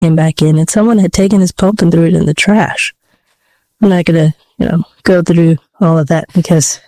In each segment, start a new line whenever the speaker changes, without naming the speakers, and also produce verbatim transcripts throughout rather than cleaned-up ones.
came back in and someone had taken his pump and threw it in the trash. I'm not going to, you know, go through all of that because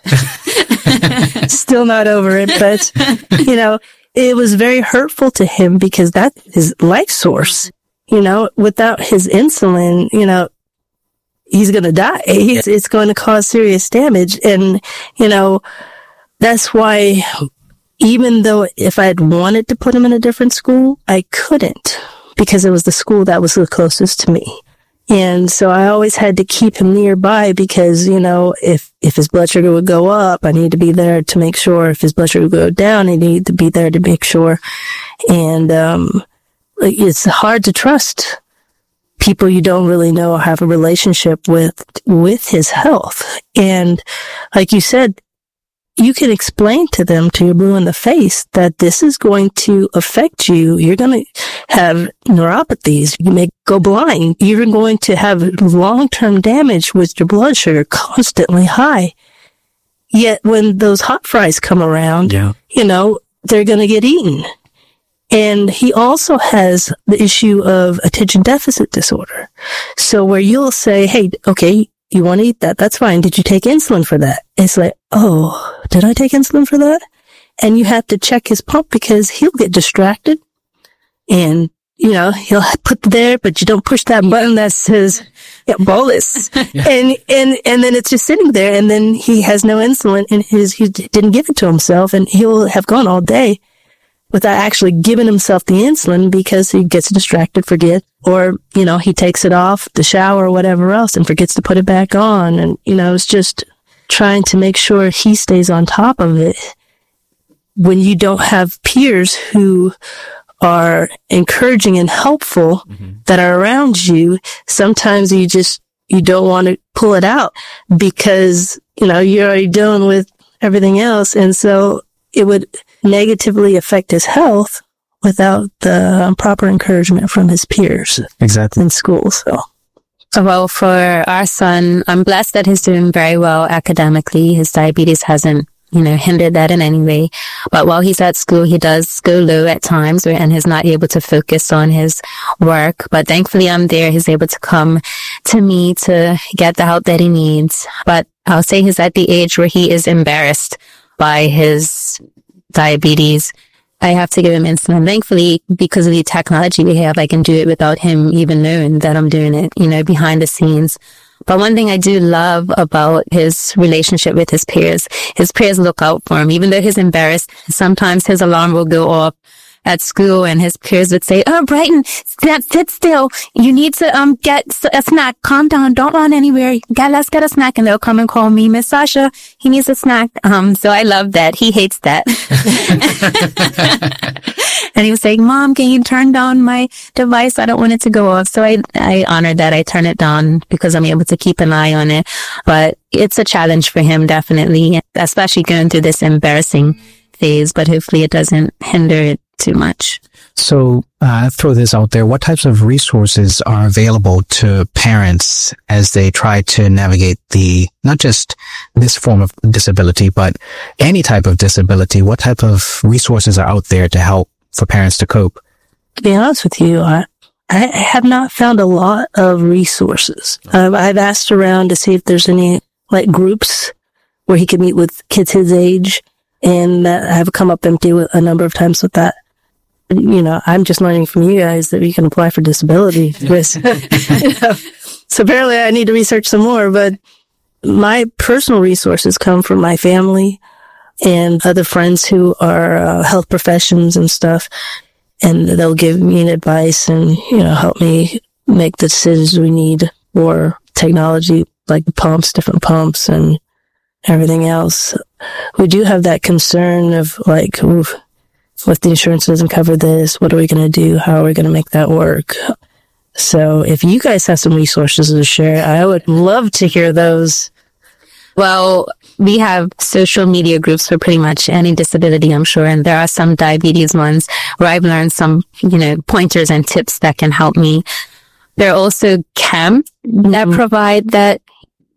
still not over it. But, you know, it was very hurtful to him because that's his life source. You know, without his insulin, you know, he's going to die. It's, it's going to cause serious damage. And, you know, that's why even though if I had wanted to put him in a different school, I couldn't because it was the school that was the closest to me. And so I always had to keep him nearby because, you know, if, if his blood sugar would go up, I need to be there to make sure. If his blood sugar would go down, I need to be there to make sure. And, um, it's hard to trust people you don't really know or have a relationship with, with his health. And like you said, you can explain to them till you're blue in the face that this is going to affect you. You're going to have neuropathies. You may go blind. You're going to have long-term damage with your blood sugar constantly high. Yet when those hot fries come around, yeah. you know, they're going to get eaten. And he also has the issue of attention deficit disorder. So where you'll say, hey, okay, you want to eat that? That's fine. Did you take insulin for that? It's like, oh, did I take insulin for that? And you have to check his pump because he'll get distracted and, you know, he'll put there, but you don't push that button that says yeah, bolus. yeah. And, and, and then it's just sitting there and then he has no insulin and his, he didn't give it to himself and he'll have gone all day without actually giving himself the insulin because he gets distracted, forget, or, you know, he takes it off the shower or whatever else and forgets to put it back on. And, you know, it's just trying to make sure he stays on top of it when you don't have peers who are encouraging and helpful mm-hmm. that are around you. Sometimes you just, you don't want to pull it out because, you know, you're already dealing with everything else. And so it would negatively affect his health without the proper encouragement from his peers.
Exactly.
In school. So.
Well, for our son, I'm blessed that he's doing very well academically. His diabetes hasn't, you know, hindered that in any way. But while he's at school, he does go low at times and he's not able to focus on his work. But thankfully I'm there. He's able to come to me to get the help that he needs. But I'll say he's at the age where he is embarrassed by his diabetes. I have to give him insulin. Thankfully, because of the technology we have, I can do it without him even knowing that I'm doing it, you know, behind the scenes. But one thing I do love about his relationship with his peers, his peers look out for him. Even though he's embarrassed, sometimes his alarm will go off at school and his peers would say, oh, Brighton, sit, sit still. You need to um get a snack. Calm down. Don't run anywhere. Get, let's get a snack. And they'll come and call me, Miss Sasha, he needs a snack. Um, so I love that. He hates that. And he was saying, Mom, can you turn down my device? I don't want it to go off. So I, I honor that. I turn it down because I'm able to keep an eye on it. But it's a challenge for him, definitely, especially going through this embarrassing phase, but hopefully it doesn't hinder it too much.
So, uh, throw this out there. What types of resources are available to parents as they try to navigate the, not just this form of disability, but any type of disability? What type of resources are out there to help for parents to cope?
To be honest with you, I, I have not found a lot of resources. Um, I've asked around to see if there's any like groups where he could meet with kids his age, and that have come up empty a number of times with that. You know, I'm just learning from you guys that you can apply for disability. With, you know, so apparently I need to research some more, but my personal resources come from my family and other friends who are uh, health professions and stuff. And they'll give me advice and, you know, help me make the decisions we need for technology, like the pumps, different pumps and everything else. We do have that concern of like, oof, what if the insurance doesn't cover this? What are we going to do? How are we going to make that work? So if you guys have some resources to share, I would love to hear those.
Well, we have social media groups for pretty much any disability, I'm sure. And there are some diabetes ones where I've learned some, you know, pointers and tips that can help me. There are also camps mm-hmm. that provide that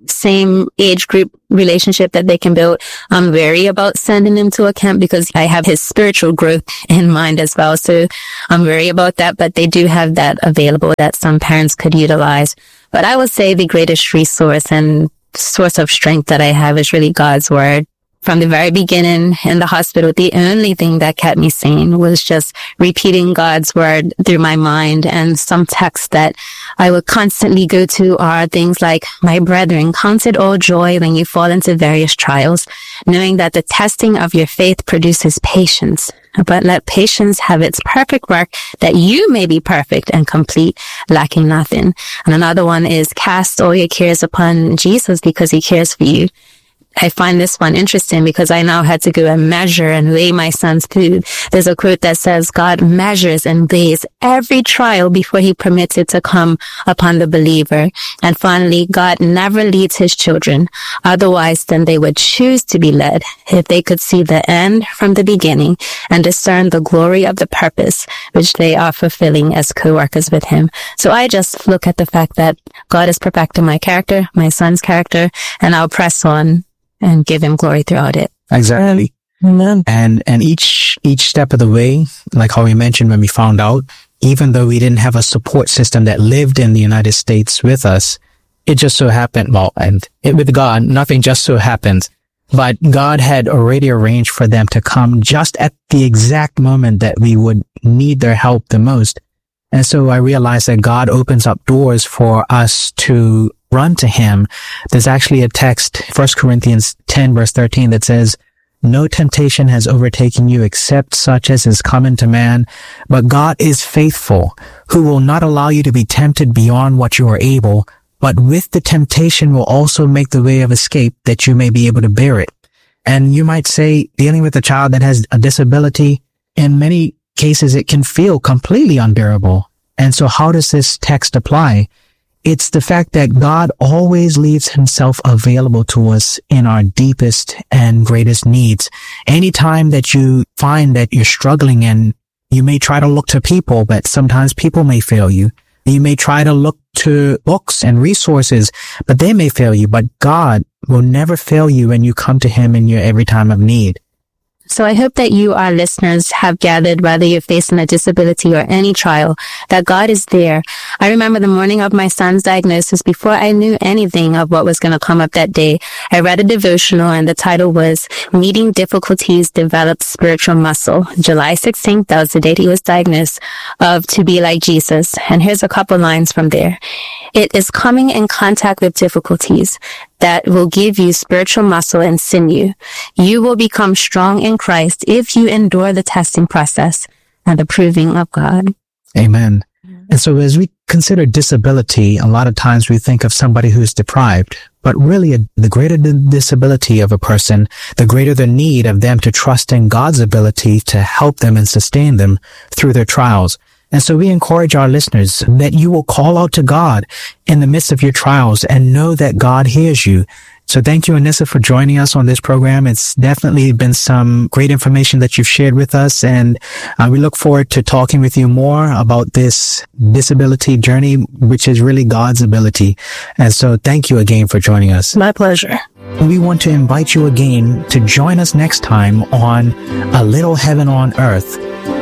same age group relationship that they can build. I'm wary about sending him to a camp because I have his spiritual growth in mind as well. So I'm wary about that, but they do have that available that some parents could utilize. But I would say the greatest resource and source of strength that I have is really God's word. From the very beginning in the hospital, the only thing that kept me sane was just repeating God's word through my mind. And some texts that I would constantly go to are things like, "My brethren, count it all joy when you fall into various trials, knowing that the testing of your faith produces patience. But let patience have its perfect work, that you may be perfect and complete, lacking nothing." And another one is, "Cast all your cares upon Jesus because he cares for you." I find this one interesting because I now had to go and measure and weigh my son's food. There's a quote that says, "God measures and weighs every trial before he permits it to come upon the believer." And finally, God never leads his children otherwise than they would choose to be led if they could see the end from the beginning and discern the glory of the purpose which they are fulfilling as co-workers with him. So I just look at the fact that God is perfecting my character, my son's character, and I'll press on and give him glory throughout it.
Exactly.
Amen.
And, and each, each step of the way, like how we mentioned when we found out, even though we didn't have a support system that lived in the United States with us, it just so happened, well, and it, with God, nothing just so happened, but God had already arranged for them to come just at the exact moment that we would need their help the most. And so I realized that God opens up doors for us to run to him. There's actually a text, First Corinthians ten verse thirteen, that says, "No temptation has overtaken you except such as is common to man, but God is faithful, who will not allow you to be tempted beyond what you are able, but with the temptation will also make the way of escape that you may be able to bear it." And you might say, dealing with a child that has a disability, in many cases it can feel completely unbearable. And so how does this text apply? It's the fact that God always leaves himself available to us in our deepest and greatest needs. Anytime that you find that you're struggling and you may try to look to people, but sometimes people may fail you. You may try to look to books and resources, but they may fail you. But God will never fail you when you come to him in your every time of need.
So I hope that you, our listeners, have gathered, whether you're facing a disability or any trial, that God is there. I remember the morning of my son's diagnosis, before I knew anything of what was going to come up that day, I read a devotional and the title was "Meeting Difficulties Develops Spiritual Muscle." July sixteenth, that was the date he was diagnosed, of "To Be Like Jesus." And here's a couple lines from there. "It is coming in contact with difficulties that will give you spiritual muscle and sinew. You will become strong in Christ if you endure the testing process and the proving of God."
Amen. And so as we consider disability, a lot of times we think of somebody who's deprived, but really a, the greater the disability of a person, the greater the need of them to trust in God's ability to help them and sustain them through their trials. And so we encourage our listeners that you will call out to God in the midst of your trials and know that God hears you. So thank you, Anissa, for joining us on this program. It's definitely been some great information that you've shared with us, and uh, we look forward to talking with you more about this disability journey, which is really God's ability. And so thank you again for joining us.
My pleasure.
We want to invite you again to join us next time on A Little Heaven on Earth.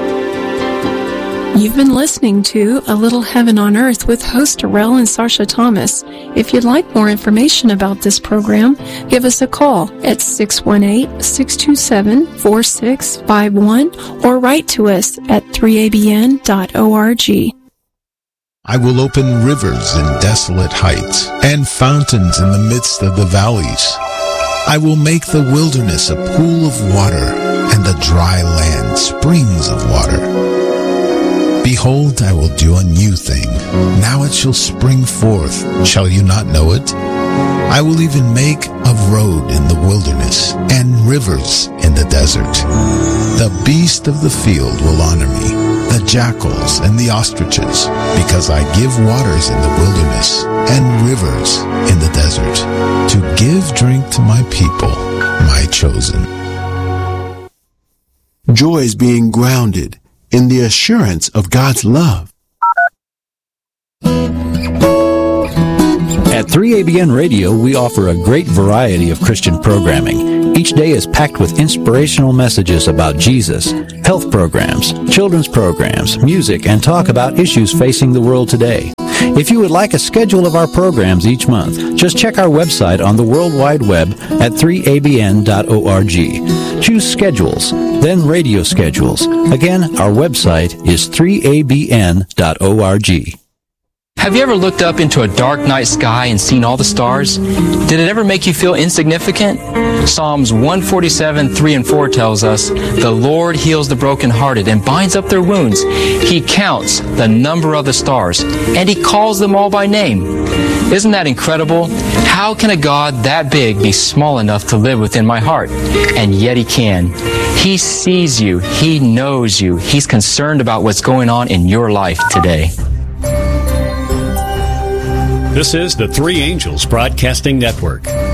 You've been listening to A Little Heaven on Earth with host Darrell and Sarsha Thomas. If you'd like more information about this program, give us a call at six one eight, six two seven, four six five one or write to us at three a b n dot org.
I will open rivers in desolate heights and fountains in the midst of the valleys. I will make the wilderness a pool of water and the dry land springs of water. Behold, I will do a new thing. Now it shall spring forth. Shall you not know it? I will even make a road in the wilderness and rivers in the desert. The beast of the field will honor me, the jackals and the ostriches, because I give waters in the wilderness and rivers in the desert, to give drink to my people, my chosen.
Joy is being grounded in the assurance of God's love.
At At three A B N Radio, we offer a great variety of Christian programming. Each day is packed with inspirational messages about Jesus, health programs, children's programs, music, and talk about issues facing the world today. If you would like a schedule of our programs each month, just check our website on the World Wide Web at three A B N dot org. Choose Schedules, then Radio Schedules. Again, our website is three A B N dot org.
Have you ever looked up into a dark night sky and seen all the stars? Did it ever make you feel insignificant? Psalms one forty-seven, three and four tells us, "The Lord heals the brokenhearted and binds up their wounds. He counts the number of the stars, and He calls them all by name." Isn't that incredible? How can a God that big be small enough to live within my heart? And yet He can. He sees you. He knows you. He's concerned about what's going on in your life today.
This is the Three Angels Broadcasting Network.